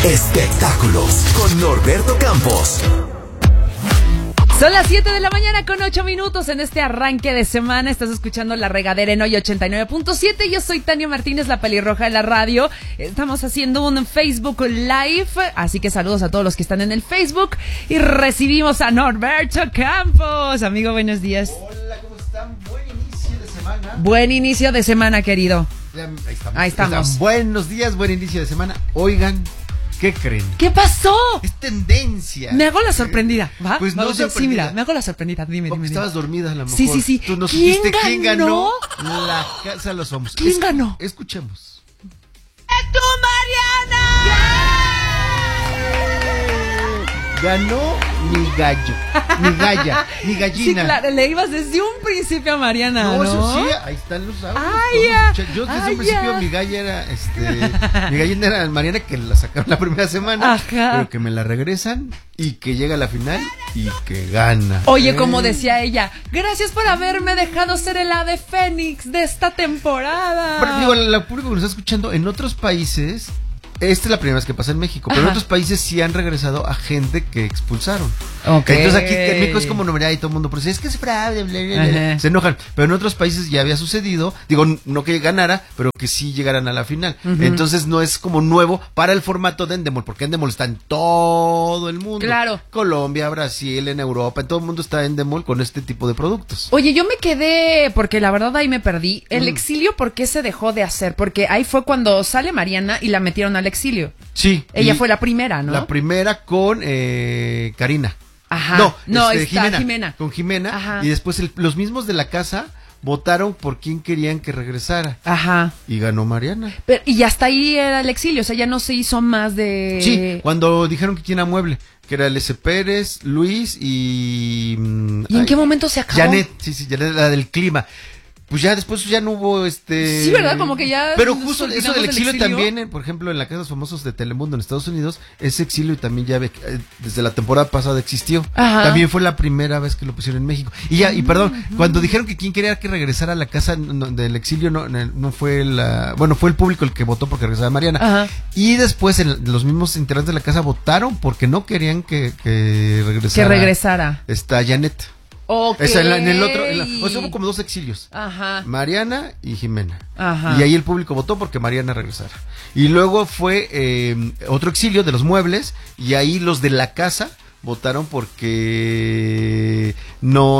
Espectáculos con Norberto Campos. Son las 7 de la mañana con 8 minutos en este arranque de semana. Estás escuchando La Regadera en Hoy 89.7. Yo soy Tania Martínez, la pelirroja de la radio. Estamos haciendo un Facebook Live, así que saludos a todos los que están en el Facebook. Y recibimos a Norberto Campos. Amigo, buenos días. Hola, ¿cómo están? Buen inicio de semana. Buen inicio de semana, querido. Ahí estamos. Buenos días, buen inicio de semana. Oigan, ¿qué creen? ¿Qué pasó? Es tendencia. Me hago la sorprendida, ¿va? Pues no sorprendida. Sí, mira, me hago la sorprendida. Dime. Estabas dormida a lo mejor. Sí. Tú nos ¿Quién dijiste quién ganó ganó? la Casa de los Famosos. ¿Quién ganó? Escuchemos. ¡Es tu Mariana! Ganó mi gallo, mi galla, mi gallina. Sí, claro, le ibas desde un principio a Mariana, ¿no? Eso sí, ahí están los audios. Yo desde un principio mi galla era, mi gallina era Mariana, que la sacaron la primera semana. Ajá. Pero que me la regresan y que llega a la final y que gana. Oye, como decía ella, gracias por haberme dejado ser el ave fénix de esta temporada. Pero digo, el público que nos está escuchando en otros países, esta es la primera vez que pasa en México, pero en otros países sí han regresado a gente que expulsaron. Okay. Entonces aquí en México es como novedad y todo el mundo dice, es que es fraude, bla, bla, bla. Se enojan. Pero en otros países ya había sucedido, digo, no que ganara, pero que sí llegaran a la final. Entonces no es como nuevo para el formato de Endemol, porque Endemol está en todo el mundo. Claro. Colombia, Brasil, en Europa, en todo el mundo está Endemol con este tipo de productos. Oye, yo me quedé, porque la verdad ahí me perdí. El exilio, ¿por qué se dejó de hacer? Porque ahí fue cuando sale Mariana y la metieron al exilio. Sí. Ella fue la primera, ¿no? La primera con Karina. Ajá. No, está Jimena. Con Jimena. Ajá. Y después los mismos de la casa votaron por quién querían que regresara. Ajá. Y ganó Mariana. Pero, y hasta ahí era el exilio, o sea, ya no se hizo más de... Sí, cuando dijeron que quién era Mueble, que era L.C. Pérez, Luis y... ¿Y en qué momento se acabó? Janet, sí, Janet, la del clima. Pues ya después ya no hubo Sí, ¿verdad? Como que ya... Pero justo eso del exilio también, por ejemplo, en la Casa de los Famosos de Telemundo en Estados Unidos, ese exilio también ya desde la temporada pasada existió. Ajá. También fue la primera vez que lo pusieron en México. Y perdón, cuando dijeron que quién quería que regresara a la casa del exilio, no fue fue el público el que votó porque regresara Mariana. Ajá. Y después los mismos integrantes de la casa votaron porque no querían que regresara. Que regresara. Está Janet. Okay. En el otro, o sea, hubo como dos exilios. Ajá. Mariana y Jimena. Ajá. Y ahí el público votó porque Mariana regresara. Y luego fue otro exilio de los Muebles y ahí los de la casa votaron porque no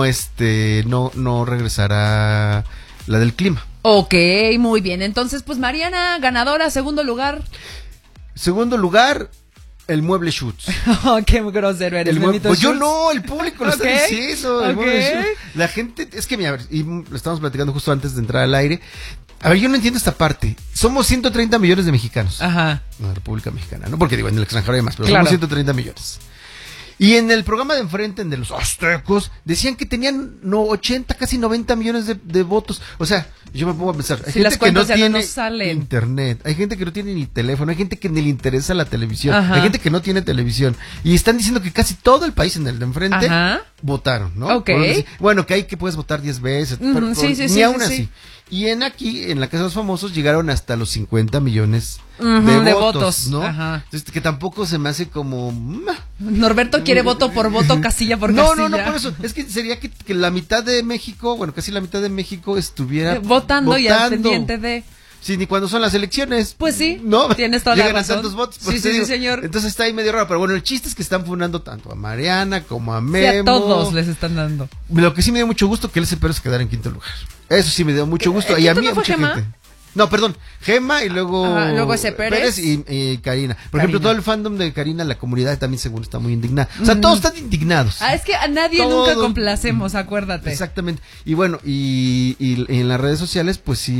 regresara la del clima. Ok, muy bien. Entonces, pues Mariana, ganadora, segundo lugar. Segundo lugar, el Mueble Schutz. Oh, qué grosero eres, pues yo no, el público lo está diciendo. Okay. La gente, es que mira, y lo estamos platicando justo antes de entrar al aire. A ver, yo no entiendo esta parte. Somos 130 millones de mexicanos. Ajá. En la República Mexicana, ¿no? Porque digo, en el extranjero hay más, pero claro. somos 130 millones. Y en el programa de enfrente, en de los aztecos, decían que tenían 80, casi 90 millones de votos. O sea, yo me pongo a pensar, hay gente que no tiene internet, hay gente que no tiene ni teléfono, hay gente que ni le interesa la televisión, hay gente que no tiene televisión. Y están diciendo que casi todo el país en el de enfrente votaron, ¿no? Okay. Bueno, que hay que puedes votar 10 veces, pero ni aún así. Y en la Casa de los Famosos llegaron hasta los 50 millones de votos, ¿no? Ajá. Entonces, que tampoco se me hace como... Norberto quiere voto por voto, casilla por casilla. No, por eso. Es que sería que la mitad de México, bueno, casi la mitad de México estuviera votando y al pendiente de... Sí, ni cuando son las elecciones. Pues sí, no, tienes toda la razón. Llegan a tantos votos. Sí, señor. Entonces está ahí medio raro. Pero bueno, el chiste es que están funando tanto a Mariana como a Memo. Sí, a todos les están dando. Lo que sí me dio mucho gusto que L.C. Pérez quedara en quinto lugar. Eso sí me dio mucho gusto. Y a mí mucha gente. No, perdón, Gema y luego ese Pérez y Karina. Por ejemplo, todo el fandom de Karina, la comunidad también seguro está muy indignada. O sea, todos están indignados. Es que a nadie nunca complacemos, acuérdate. Exactamente. Y bueno, y en las redes sociales, pues sí,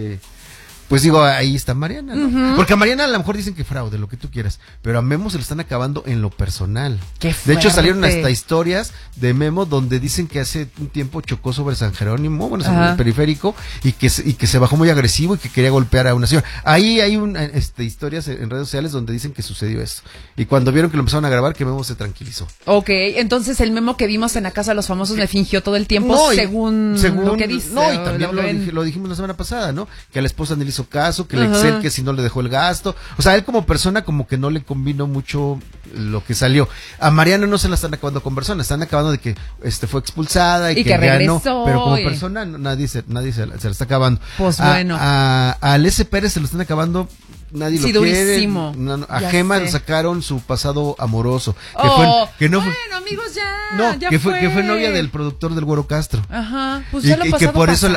pues digo, ahí está Mariana, ¿no? Porque a Mariana a lo mejor dicen que fraude, lo que tú quieras, pero a Memo se lo están acabando en lo personal. ¡Qué fuerte! De hecho, salieron hasta historias de Memo donde dicen que hace un tiempo chocó sobre San Jerónimo, bueno, sobre el periférico, y que se bajó muy agresivo y que quería golpear a una señora. Ahí hay historias en redes sociales donde dicen que sucedió eso. Y cuando vieron que lo empezaron a grabar, que Memo se tranquilizó. Ok, entonces el Memo que vimos en la Casa de los Famosos me fingió todo el tiempo, según lo que dice. No, y también lo dijimos la semana pasada, ¿no? Que a la esposa ni le hizo caso, que el Excel que si no le dejó el gasto. O sea, él como persona como que no le combinó mucho lo que salió. A Mariana no se la están acabando con personas, están acabando de que fue expulsada y que regresó, ganó, pero como persona nadie se la está acabando. Pues bueno. A Alessia Pérez se lo están acabando. Nadie lo quiere. A Gema le sacaron su pasado amoroso. Bueno, amigos, que fue novia del productor del Güero Castro. Ajá, pues ya lo pasado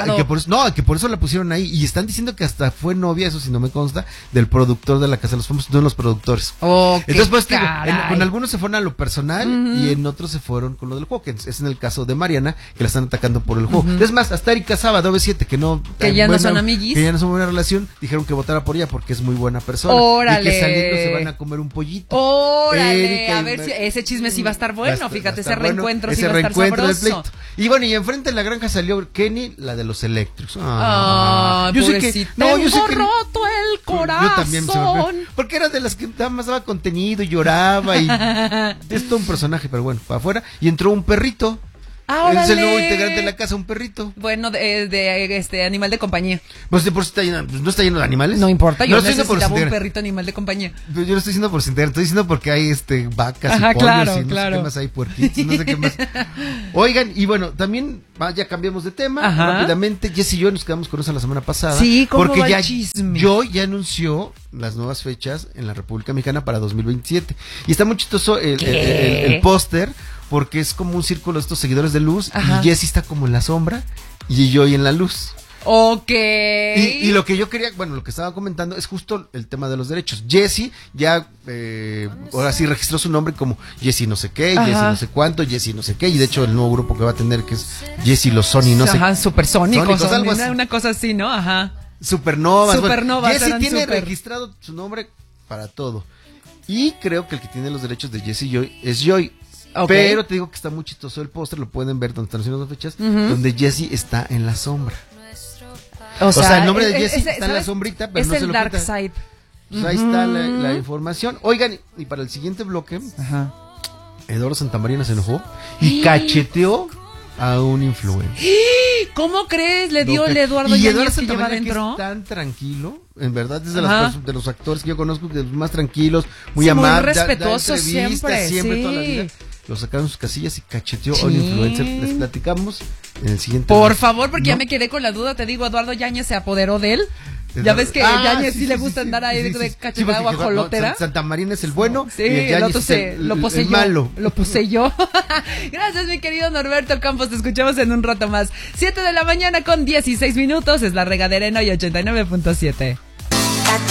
que por eso la pusieron ahí. Y están diciendo que hasta fue novia, eso sí no me consta, del productor de La Casa de los Famosos, de los productores. Entonces, pues, con algunos se fueron a lo personal y en otros se fueron con lo del juego, que es en el caso de Mariana, que la están atacando por el juego. Es más, hasta Erika Saba, de OV7, que ya no son amiguis. Que ya no son buena relación, dijeron que votara por ella porque es muy buena persona. ¡Órale! Y que saliendo se van a comer un pollito. ¡Órale! A ver si ese chisme sí va a estar bueno. Fíjate, ese reencuentro sí va a estar sabroso. Y bueno, y enfrente en la granja salió Kenny, la de los Electrics. Yo sé que roto el corazón. Yo también porque era de las que nada más daba contenido y lloraba y es todo un personaje, pero bueno, para afuera. Y entró un perrito. Es el nuevo integrante de la casa, un perrito. Bueno, de animal de compañía. Pues de por sí está lleno, no está lleno de animales. No importa, yo necesitaba un perrito animal de compañía. Yo no estoy diciendo por si estoy diciendo porque hay vacas y pollos y no sé qué más hay, puerquitos, no sé qué más. Oigan, y bueno, también ya cambiamos de tema rápidamente. Jess y yo nos quedamos con eso la semana pasada. Sí, ¿cómo porque va el chisme? Ya anunció las nuevas fechas en la República Mexicana para 2027. Y está muy chistoso el póster, porque es como un círculo de estos seguidores de luz. Y Jessy está como en la sombra y yo en la luz. Ok. Y lo que yo quería, lo que estaba comentando es justo el tema de los derechos. Jessy ya ahora sí registró su nombre como Jessy no sé qué, Jessy no sé cuánto, Jessy no sé qué, y de hecho el nuevo grupo que va a tener, que es Jessy los Sony, no sé. Supersónicos, algo así. Una cosa así, ¿no? Supernovas. Jessy tiene registrado su nombre para todo. Y creo que el que tiene los derechos de Jessy Joy es Joy. Pero te digo que está muy chistoso el póster, lo pueden ver donde están haciendo las fechas, donde Jessy está en la sombra. O sea, el nombre de Jessy está en la sombrita, pero no se lo quita. Es el Dark Side. Pues ahí está la información. Oigan, y para el siguiente bloque, Eduardo Santamarina se enojó y cacheteó a un influencer. ¿Cómo crees? Le dio el Eduardo Yáñez que lleva adentro. Es tan tranquilo, en verdad, es de los actores que yo conozco, de los más tranquilos, muy amables, muy respetuoso siempre toda la vida. Lo sacaron sus casillas y cacheteó a un influencer. Les platicamos en el siguiente. Por favor, porque ya me quedé con la duda. Te digo, Eduardo Yáñez se apoderó de él. Ya ves que Yáñez sí le gusta andar ahí de cachetada guajolotera. Santamarina es el bueno y el otro lo poseyó. Malo. Lo poseyó. Gracias, mi querido Norberto Campos. Te escuchamos en un rato más. 7 de la mañana con 16 minutos. Es La Regadera en Hoy 89.7.